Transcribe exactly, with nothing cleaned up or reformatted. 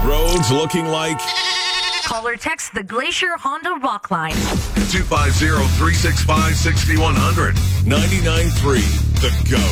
Roads looking like... Call or text the Glacier Honda Rock Line. two five zero, three six five, six one zero zero. ninety-nine point three The Go.